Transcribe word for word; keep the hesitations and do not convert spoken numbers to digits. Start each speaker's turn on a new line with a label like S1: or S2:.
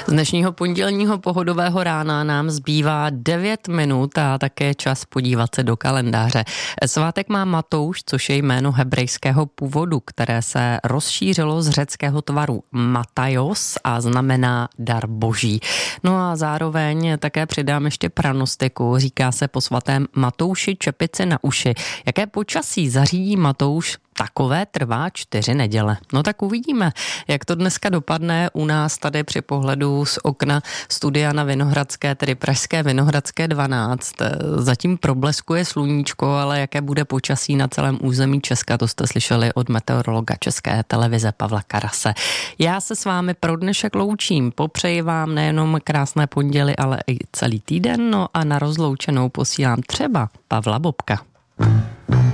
S1: Z dnešního pondělního pohodového rána nám zbývá devět minut a také čas podívat se do kalendáře. Svátek má Matouš, což je jméno hebrejského původu, které se rozšířilo z řeckého tvaru Matajos a znamená dar boží. No a zároveň také přidám ještě pranostiku. Říká se po svatém Matouši čepici na uši. Jaké počasí zařídí Matouš? Takové trvá čtyři neděle. No tak uvidíme, jak to dneska dopadne u nás tady při pohledu z okna studia na Vinohradské, tedy pražské Vinohradské dvanáct. Zatím probleskuje sluníčko, ale jaké bude počasí na celém území Česka, to jste slyšeli od meteorologa České televize Pavla Karase. Já se s vámi pro dnešek loučím. Popřeji vám nejenom krásné ponděly, ale i celý týden. No a na rozloučenou posílám třeba Pavla Bobka.